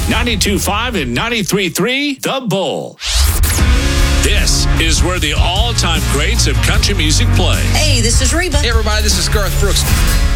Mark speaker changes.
Speaker 1: 92.5 and 93.3 The Bull. This is where the all-time greats of country music play.
Speaker 2: Hey, this is Reba.
Speaker 3: Hey, everybody, this is Garth Brooks.